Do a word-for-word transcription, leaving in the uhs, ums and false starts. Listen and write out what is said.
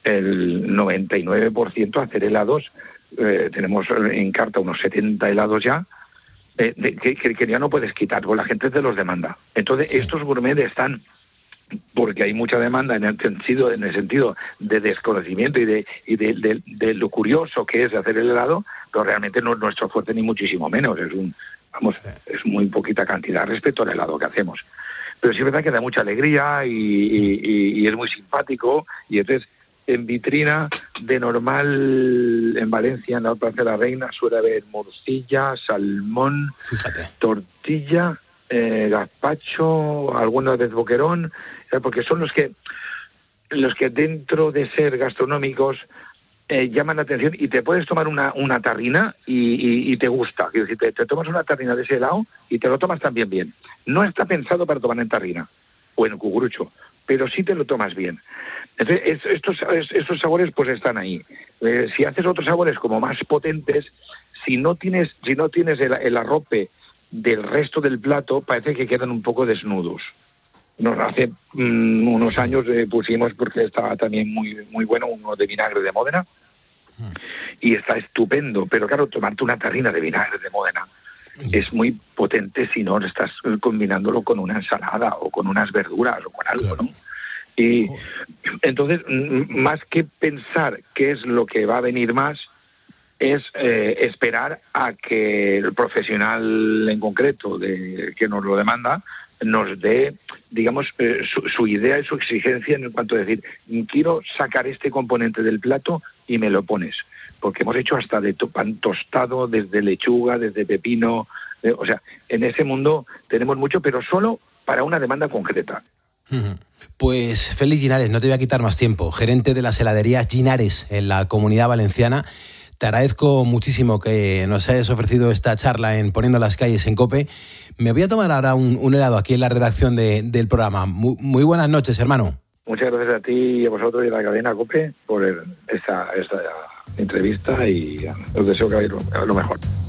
el noventa y nueve por ciento hacer helados. Eh, tenemos en carta unos setenta helados ya, eh, de, que, que ya no puedes quitar, porque la gente te los demanda. Entonces, sí. Estos gourmet están, porque hay mucha demanda en el sentido, en el sentido de desconocimiento y de, y de, de, de lo curioso que es hacer el helado, pero realmente no es nuestro fuerte ni muchísimo menos. Es un, vamos, es muy poquita cantidad respecto al helado que hacemos. Pero sí es verdad que da mucha alegría y, y, y es muy simpático. Y entonces, en vitrina, de normal, en Valencia, en la Plaza de la Reina, suele haber morcilla, salmón, Fíjate. tortilla, eh, gazpacho, alguna vez boquerón, eh, porque son los que, los que dentro de ser gastronómicos eh, llaman la atención, y te puedes tomar una, una tarrina y, y, y te gusta. Quiero decir, te, te tomas una tarrina de ese helado y te lo tomas también bien. No está pensado para tomar en tarrina o en cucurucho, pero sí te lo tomas bien. Entonces, estos, estos sabores pues están ahí. Eh, si haces otros sabores como más potentes, si no tienes, si no tienes el, el arrope del resto del plato, parece que quedan un poco desnudos. Nos hace mmm, unos años eh, pusimos, porque estaba también muy, muy bueno, uno de vinagre de Módena, y está estupendo. Pero claro, tomarte una tarrina de vinagre de Módena es muy potente si no estás combinándolo con una ensalada o con unas verduras o con algo, ¿no? Y entonces, más que pensar qué es lo que va a venir más, es eh, esperar a que el profesional en concreto de, que nos lo demanda nos dé, digamos, eh, su, su idea y su exigencia en cuanto a decir, quiero sacar este componente del plato y me lo pones. Porque hemos hecho hasta de pan tostado, desde lechuga, desde pepino. Eh, o sea, en ese mundo tenemos mucho, pero solo para una demanda concreta. Pues Félix Linares, no te voy a quitar más tiempo, gerente de las heladerías Linares en la Comunidad Valenciana. Te agradezco muchísimo que nos hayas ofrecido esta charla en Poniendo las Calles en COPE. Me voy a tomar ahora un, un helado aquí en la redacción de, del programa. Muy, muy buenas noches, hermano. Muchas gracias a ti y a vosotros y a la cadena COPE por el, esta, esta entrevista, y os deseo que hagáis lo, lo mejor.